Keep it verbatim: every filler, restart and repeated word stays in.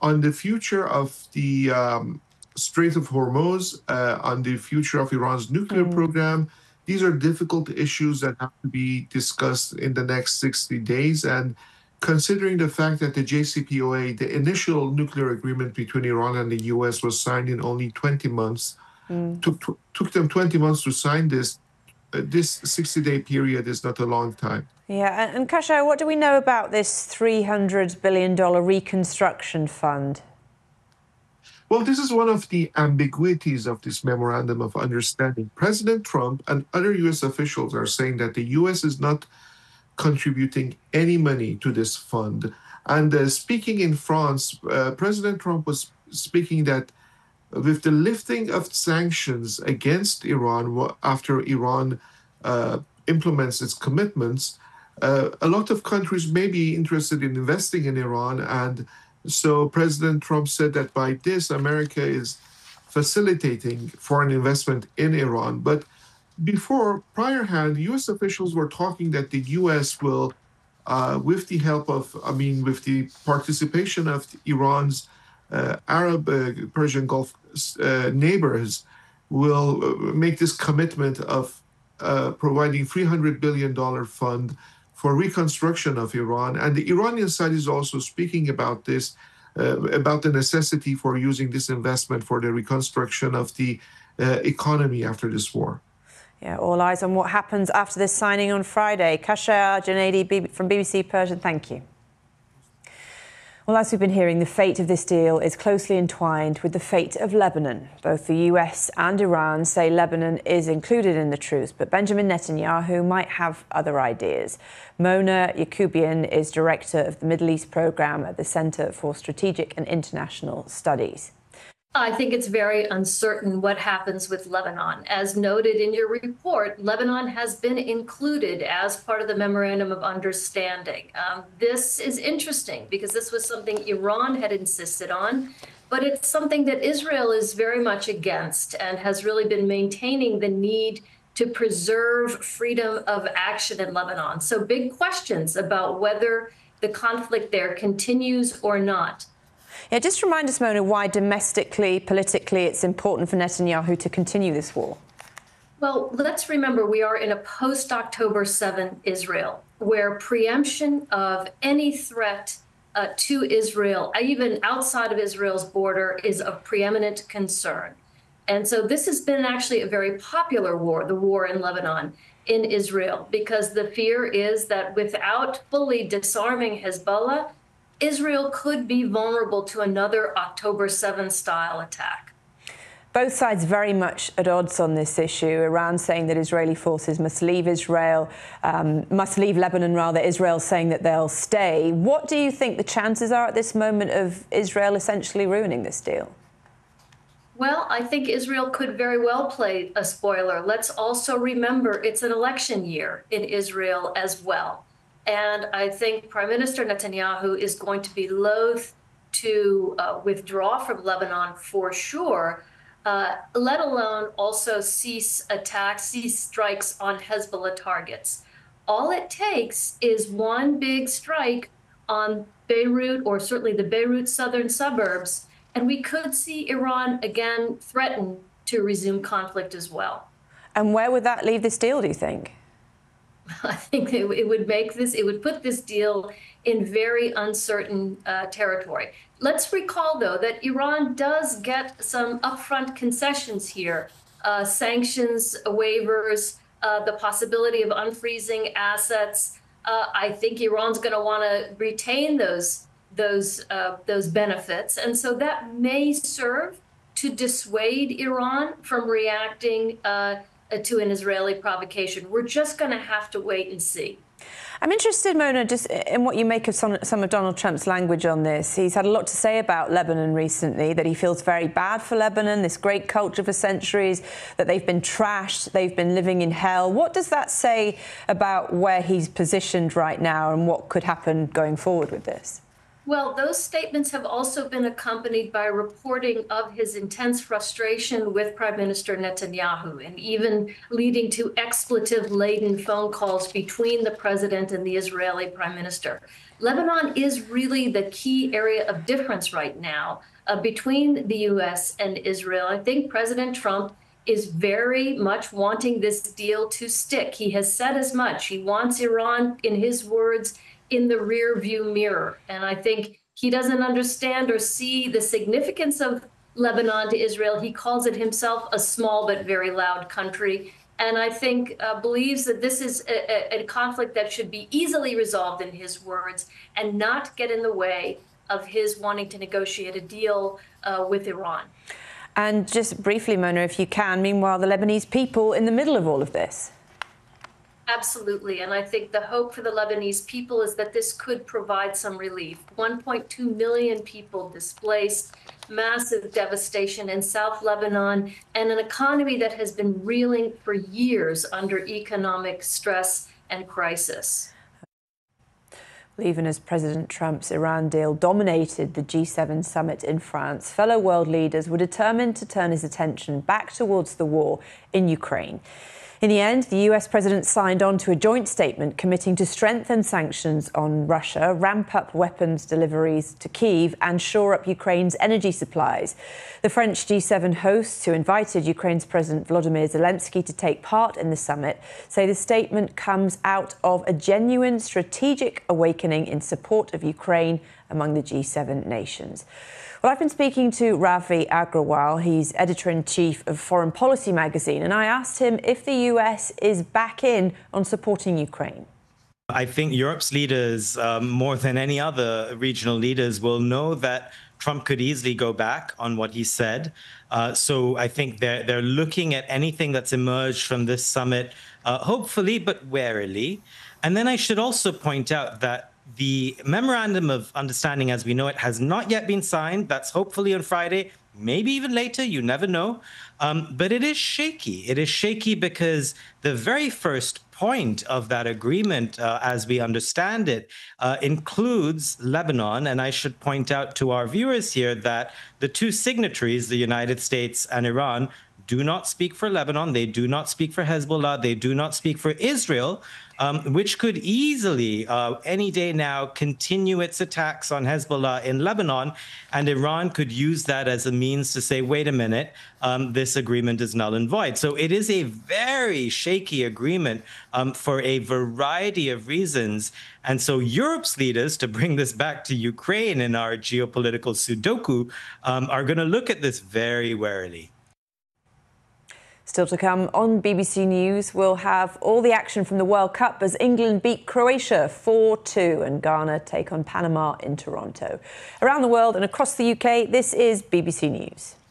on the future of the um, Strait of Hormuz, uh, on the future of Iran's nuclear mm. program. These are difficult issues that have to be discussed in the next sixty days. And considering the fact that the J C P O A, the initial nuclear agreement between Iran and the U S, was signed in only twenty months, mm. took, took them twenty months to sign this, uh, this sixty-day period is not a long time. Yeah, and, and Khashoggi, what do we know about this three hundred billion dollars reconstruction fund? Well, this is one of the ambiguities of this memorandum of understanding. President Trump and other U S officials are saying that the U S is not contributing any money to this fund. And uh, speaking in France, uh, President Trump was speaking that with the lifting of sanctions against Iran after Iran uh, implements its commitments, uh, a lot of countries may be interested in investing in Iran. And so President Trump said that by this, America is facilitating foreign investment in Iran. But before, prior hand, U S officials were talking that the U S will, uh, with the help of, I mean, with the participation of Iran's uh, Arab uh, Persian Gulf uh, neighbors, will make this commitment of uh, providing three hundred billion dollars fund for reconstruction of Iran. And the Iranian side is also speaking about this, uh, about the necessity for using this investment for the reconstruction of the uh, economy after this war. Yeah, all eyes on what happens after this signing on Friday. Khashoggi Janadi from B B C Persian, thank you. Well, as we've been hearing, the fate of this deal is closely entwined with the fate of Lebanon. Both the U S and Iran say Lebanon is included in the truce, but Benjamin Netanyahu might have other ideas. Mona Yacoubian is director of the Middle East program at the Center for Strategic and International Studies. I think it's very uncertain what happens with Lebanon. As noted in your report, Lebanon has been included as part of the Memorandum of Understanding. Um, this is interesting because this was something Iran had insisted on, but it's something that Israel is very much against and has really been maintaining the need to preserve freedom of action in Lebanon. So big questions about whether the conflict there continues or not. Yeah, just remind us, Mona, why domestically, politically, it's important for Netanyahu to continue this war. Well, let's remember we are in a post-October seventh Israel, where preemption of any threat uh, to Israel, even outside of Israel's border, is of preeminent concern. And so this has been actually a very popular war, the war in Lebanon, in Israel, because the fear is that without fully disarming Hezbollah, Israel could be vulnerable to another October seventh style attack. Both sides very much at odds on this issue. Iran saying that Israeli forces must leave Israel, um, must leave Lebanon rather, Israel saying that they'll stay. What do you think the chances are at this moment of Israel essentially ruining this deal? Well, I think Israel could very well play a spoiler. Let's also remember it's an election year in Israel as well. And I think Prime Minister Netanyahu is going to be loath to uh, withdraw from Lebanon for sure, uh, let alone also cease attacks, cease strikes on Hezbollah targets. All it takes is one big strike on Beirut, or certainly the Beirut southern suburbs, and we could see Iran again threaten to resume conflict as well. And where would that leave this deal, do you think? I think it, it would make this, it would put this deal in very uncertain uh, territory. Let's recall, though, that Iran does get some upfront concessions here, uh, sanctions, waivers, uh, the possibility of unfreezing assets. Uh, I think Iran's going to want to retain those, those, uh, those benefits. And so that may serve to dissuade Iran from reacting uh, to an Israeli provocation. We're just going to have to wait and see. I'm interested, Mona, just in what you make of some, some of Donald Trump's language on this. He's had a lot to say about Lebanon recently, that he feels very bad for Lebanon, this great culture for centuries, that they've been trashed, they've been living in hell. What does that say about where he's positioned right now and what could happen going forward with this? Well, those statements have also been accompanied by reporting of his intense frustration with Prime Minister Netanyahu, and even leading to expletive-laden phone calls between the president and the Israeli prime minister. Lebanon is really the key area of difference right now uh, between the U S and Israel. I think President Trump is very much wanting this deal to stick. He has said as much. He wants Iran, in his words, in the rear view mirror. And I think he doesn't understand or see the significance of Lebanon to Israel. He calls it himself a small but very loud country. And I think uh, believes that this is a, a conflict that should be easily resolved, in his words, and not get in the way of his wanting to negotiate a deal uh, with Iran. And just briefly, Mona, if you can, meanwhile, the Lebanese people in the middle of all of this. Absolutely. And I think the hope for the Lebanese people is that this could provide some relief. one point two million people displaced, massive devastation in South Lebanon, and an economy that has been reeling for years under economic stress and crisis. Even as President Trump's Iran deal dominated the G seven summit in France, fellow world leaders were determined to turn his attention back towards the war in Ukraine. In the end, the U S president signed on to a joint statement committing to strengthen sanctions on Russia, ramp up weapons deliveries to Kyiv and shore up Ukraine's energy supplies. The French G seven hosts, who invited Ukraine's President Volodymyr Zelensky to take part in the summit, say the statement comes out of a genuine strategic awakening in support of Ukraine among the G seven nations. Well, I've been speaking to Ravi Agrawal. He's editor-in-chief of Foreign Policy magazine, and I asked him if the U S is back in on supporting Ukraine. I think Europe's leaders, um, more than any other regional leaders, will know that Trump could easily go back on what he said. Uh, so I think they're, they're looking at anything that's emerged from this summit, uh, hopefully, but warily. And then I should also point out that the Memorandum of Understanding, as we know it, has not yet been signed. That's hopefully on Friday, maybe even later, you never know. Um, but it is shaky. It is shaky because the very first point of that agreement, uh, as we understand it, uh, includes Lebanon. And I should point out to our viewers here that the two signatories, the United States and Iran, do not speak for Lebanon. They do not speak for Hezbollah. They do not speak for Israel, um, which could easily, uh, any day now, continue its attacks on Hezbollah in Lebanon. And Iran could use that as a means to say, wait a minute, um, this agreement is null and void. So it is a very shaky agreement um, for a variety of reasons. And so Europe's leaders, to bring this back to Ukraine in our geopolitical Sudoku, um, are going to look at this very warily. Still to come on B B C News, we'll have all the action from the World Cup as England beat Croatia four two and Ghana take on Panama in Toronto. Around the world and across the U K, this is B B C News.